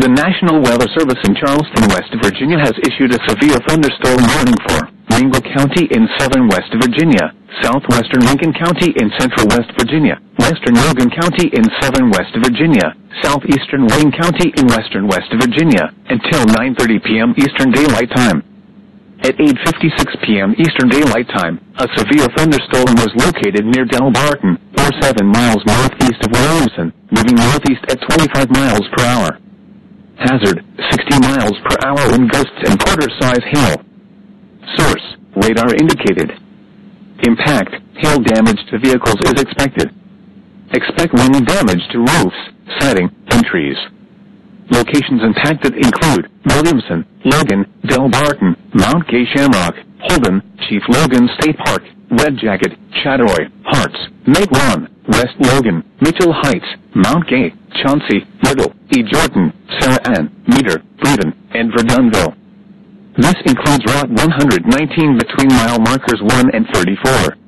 The National Weather Service in Charleston, West Virginia has issued a severe thunderstorm warning for Ringgold County in southern West Virginia, southwestern Lincoln County in central West Virginia, western Logan County in southern West Virginia, southeastern Wayne County in western West Virginia, until 9:30 p.m. Eastern Daylight Time. At 8:56 p.m. Eastern Daylight Time, a severe thunderstorm was located near Delbarton, 7 miles northeast of Williamson, moving northeast at 25 miles per hour. Hazard, 60 miles per hour wind gusts and quarter-size hail. Source, radar indicated. Impact, hail damage to vehicles is expected. Expect wind damage to roofs, siding, and trees. Locations impacted include Williamson, Logan, Delbarton, Mount Gay Shamrock, Holden, Chief Logan State Park, Red Jacket, Chadoy, Harts, Matewan, West Logan, Mitchell Heights, Mount Gay, Chauncey, Little, E. Jordan, Sarah Ann, Meter, Breden, and Verdunville. This includes Route 119 between mile markers 1 and 34.